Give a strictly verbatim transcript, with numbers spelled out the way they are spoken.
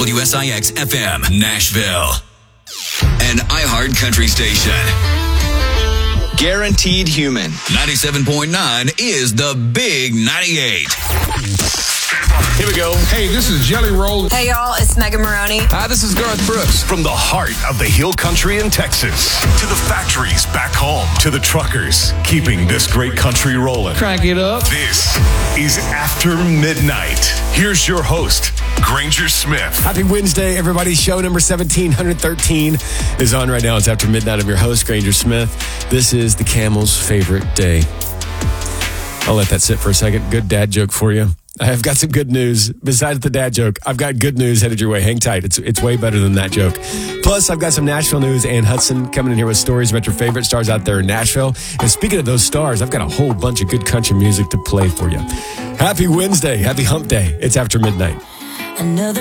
W S I X F M, Nashville. An iHeart Country station. Guaranteed Human. ninety-seven point nine is the Big ninety-eight. Here we go. Hey, this is Jelly Roll. Hey, y'all, it's Megan Maroney. Hi, this is Garth Brooks. From the heart of the Hill Country in Texas to the factories back home to the truckers keeping this great country rolling. Crank it up. This is After Midnight. Here's your host, Granger Smith. Happy Wednesday, everybody. Show number seventeen thirteen is on right now. It's After Midnight. I'm your host, Granger Smith. This is the Camel's favorite day. I'll let that sit for a second. Good dad joke for you. I've got some good news. Besides the dad joke, I've got good news headed your way. Hang tight. It's it's way better than that joke. Plus, I've got some Nashville news. Ann Hudson coming in here with stories about your favorite stars out there in Nashville. And speaking of those stars, I've got a whole bunch of good country music to play for you. Happy Wednesday. Happy hump day. It's After Midnight. Another